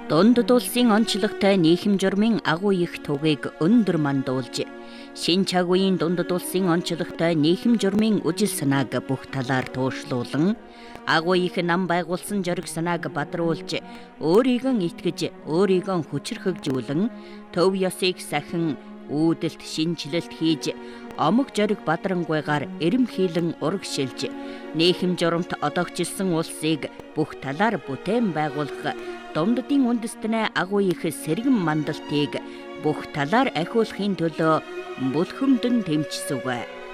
Дундад улсын онцлогтой нийхэм журмын агуу их тугийг өндөр мандуулж, шинэ цаг үеийн дундад улсын онцлогтой нийхэм журмын үжил санааг бүх талаар туушлуулан, агуу их нам байгуулсан зориг санааг бадруулж, өөрийгөө итгэж, өөрийгөө хүчрхэгжүүлэн, төв ёсыг сахин үүдэлт шинжилэлт хийж, омог зориг бадрангуйгаар эрэмхийлэн урагшилж, нийхэм журамт одоогчилсан улсыг бүх талаар бүтээн байгуулах Дундадын үндэстнээ агуу их сэргэн мандалтыг бүх талаар ахиулахын төлөө бүлхэмдэн тэмцсэв.